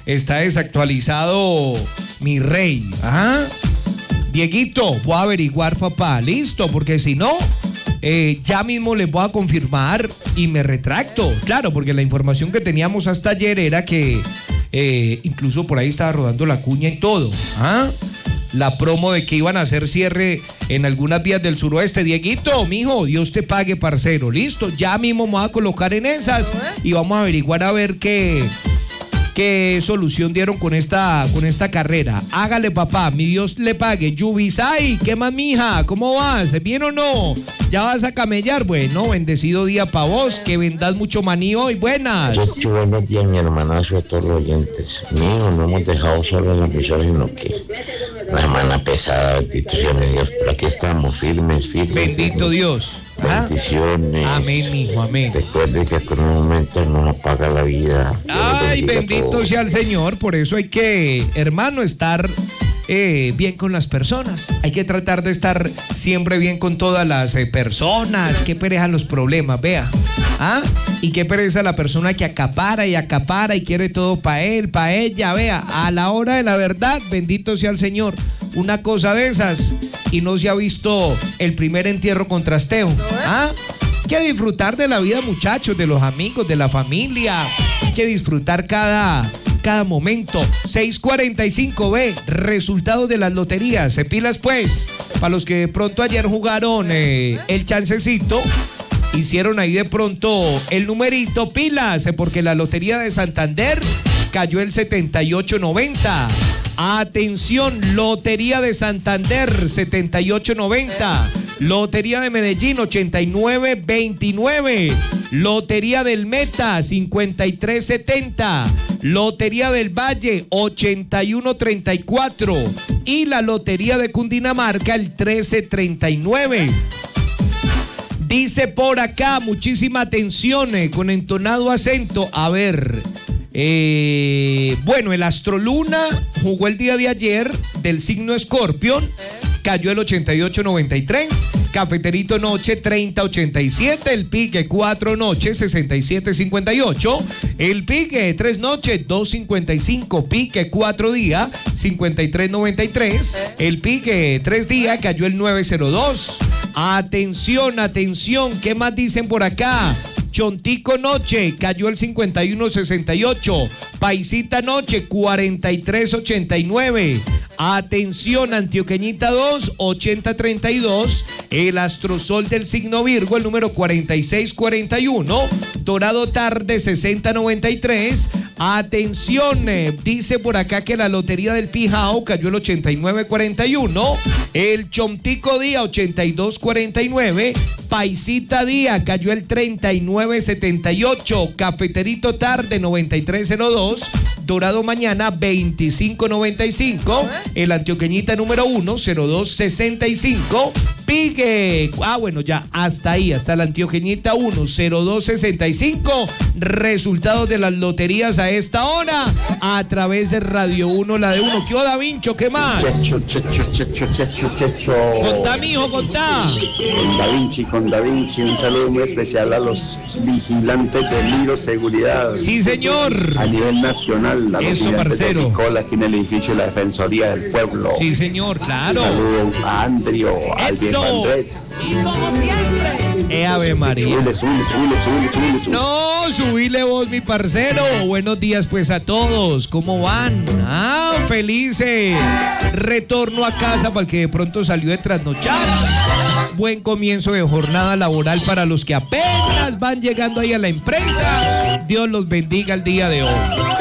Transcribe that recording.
está desactualizado mi rey. ¿Ah? Dieguito, voy a averiguar, papá. Listo, porque si no, ya mismo les voy a confirmar y me retracto. Claro, porque la información que teníamos hasta ayer era que incluso por ahí estaba rodando la cuña y todo. ¿Ah? La promo de que iban a hacer cierre en algunas vías del suroeste. Dieguito, mijo, Dios te pague, parcero. Listo, ya mismo me voy a colocar en esas y vamos a averiguar a ver qué solución dieron con esta carrera. Hágale, papá, mi Dios le pague. Yubisay, ¿qué más, mija? ¿Cómo vas? ¿Bien o no? ¿Ya vas a camellar? Bueno, bendecido día para vos, que vendas mucho maní hoy. Buenas. Buenos días, mi hermanazo, a todos los oyentes. Mijo, no hemos dejado solo en la emisora, sino que la semana pesada, bendito sea mi Dios, pero aquí estamos, firmes. Bendito Dios. Bendiciones. Amén, mijo, amén. Recuerde que con un momento nos apaga la vida. Ay, bendito sea el Señor. Por eso hay que, hermano, estar bien con las personas. Hay que tratar de estar siempre bien con todas las personas. Qué pereza los problemas, vea. ¿Ah? Y qué pereza la persona que acapara y quiere todo para él, para ella, vea. A la hora de la verdad, bendito sea el Señor. Una cosa de esas y no se ha visto el primer entierro con trasteo. ¿Ah? Hay que disfrutar de la vida, muchachos, de los amigos, de la familia. Hay que disfrutar cada momento. 6:45, resultados de las loterías. Se pilas pues. Para los que de pronto ayer jugaron el chancecito, hicieron ahí de pronto el numerito, pilas, porque la lotería de Santander cayó el 78.90. Atención, Lotería de Santander 78.90. Lotería de Medellín 89.29. Lotería del Meta 53.70. Lotería del Valle 81.34. Y la Lotería de Cundinamarca el 13.39. Dice por acá, muchísima atención, con entonado acento. A ver, bueno, el Astroluna jugó el día de ayer del signo Escorpión, cayó el 88.93. Cafeterito Noche 30.87, el Pique 4 noches 67.58, el Pique 3 noches 2.55, Pique 4 días 53.93, el Pique 3 días cayó el 9.02. Atención, ¿qué más dicen por acá? Chontico Noche cayó el 51.68, Paisita Noche 43.89. Atención, Antioqueñita 2, 80.32. El Astrosol del signo Virgo, el número 4641. Dorado Tarde 60.93. Atención, dice por acá que la Lotería del Pijao cayó el 89.41. El Chontico Día 82.49. Paisita Día cayó el 39.78. Cafeterito Tarde 93.02. Dorado Mañana 25.95. El Antioqueñita número 1 02.65. Pique, bueno, ya hasta ahí, hasta la Antioqueñita 1 02.65. Resultados de las loterías a esta hora a través de Radio 1, la de 1. ¿Qué onda, Vincho? ¿Qué más? Checho. Contá, mijo, contá. Con Da Vinci, un saludo muy especial a los vigilantes de bioseguridad. Sí, señor. A nivel nacional, a los vigilantes de Nicola, aquí en el edificio de la Defensoría del Pueblo. Sí, señor, claro. Un saludo a Andrio, al viejo Andrés. Y como siempre. Ave María. Súbile. No, subile vos, mi parcero. Buenos días pues a todos. ¿Cómo van? Felices. Retorno a casa para el que de pronto salió de trasnochar. Buen comienzo de jornada laboral para los que apenas van llegando ahí a la empresa. Dios los bendiga el día de hoy.